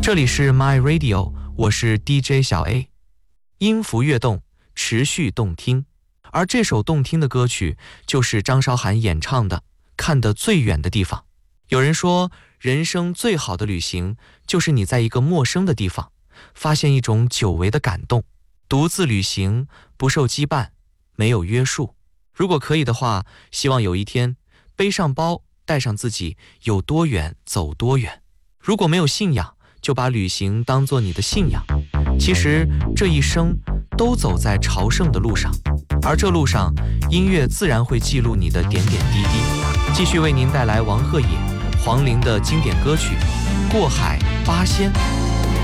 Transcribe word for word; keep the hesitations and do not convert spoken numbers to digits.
这里是 My Radio， 我是 D J 小 A， 音符跃动，持续动听。而这首动听的歌曲就是张韶涵演唱的《看得最远的地方》。有人说，人生最好的旅行就是你在一个陌生的地方发现一种久违的感动。独自旅行，不受羁绊，没有约束。如果可以的话，希望有一天背上包，带上自己，有多远走多远。如果没有信仰，就把旅行当作你的信仰。其实这一生都走在朝圣的路上，而这路上音乐自然会记录你的点点滴滴。继续为您带来王鹤野、黄龄的经典歌曲《过海八仙》。